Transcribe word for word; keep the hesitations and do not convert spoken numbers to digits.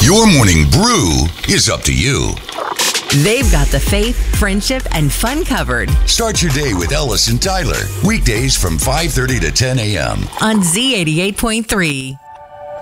Your morning brew is up to you. They've got the faith, friendship, and fun covered Start your day with Ellis and Tyler. Weekdays from five thirty to ten a.m. on Z eighty-eight point three.